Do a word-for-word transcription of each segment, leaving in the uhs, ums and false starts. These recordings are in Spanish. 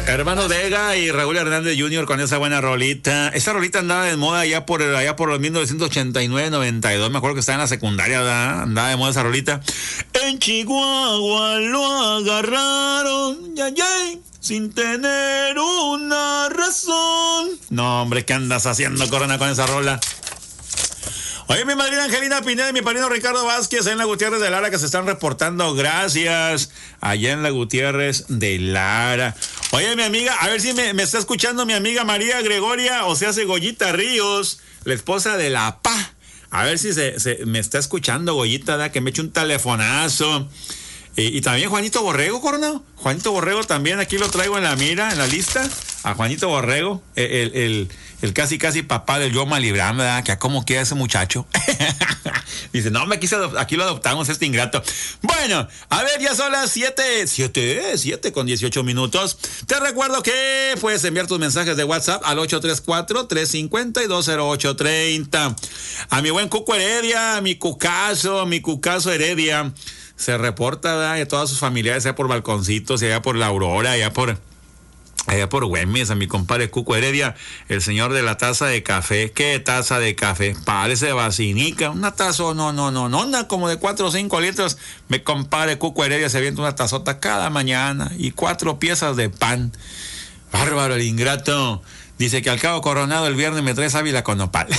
Hermano Vega y Raúl Hernández junior con esa buena rolita. Esa rolita andaba de moda allá por, allá por los mil novecientos ochenta y nueve, noventa y dos. Me acuerdo que estaba en la secundaria, ¿verdad? Andaba de moda esa rolita. En Chihuahua lo agarraron, ya, ya, sin tener una razón. No, hombre, ¿qué andas haciendo, Corona, con esa rola? Oye, mi madrina Angelina Pineda y mi padrino Ricardo Vázquez en la Gutiérrez de Lara que se están reportando. Gracias. Allá en la Gutiérrez de Lara. Oye, mi amiga, a ver si me, me está escuchando mi amiga María Gregoria, o sea, Goyita Ríos, la esposa de la P A. A ver si se, se me está escuchando, Goyita, ¿da? Que me eche un telefonazo. Y, y también Juanito Borrego, Coronado. Juanito Borrego también, aquí lo traigo en la mira, en la lista. A Juanito Borrego, el, el, el, el casi casi papá del Yoma Libram, ¿verdad? Que a cómo queda ese muchacho. Dice, no, me quise aquí lo adoptamos, este ingrato. Bueno, a ver, ya son las siete, siete, siete con dieciocho minutos. Te recuerdo que puedes enviar tus mensajes de WhatsApp al ocho tres cuatro, tres cinco dos, cero ocho tres cero. A mi buen Cuco Heredia, a mi Cucazo, mi Cucazo Heredia. Se reporta, ¿verdad? De todas sus familiares, allá por Balconcitos, allá por La Aurora, allá por... allá por Güemes, a mi compadre Cuco Heredia, el señor de la taza de café. ¿Qué taza de café? Parece vacinica, una taza, no, no, no, no, una como de cuatro o cinco litros. Mi compadre Cuco Heredia se avienta una tazota cada mañana y cuatro piezas de pan. Bárbaro el ingrato. Dice que al cabo Coronado el viernes me trae sábila con nopal.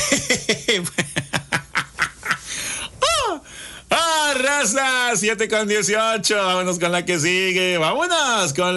¡Ah, raza! siete con dieciocho. Vámonos con la que sigue. Vámonos con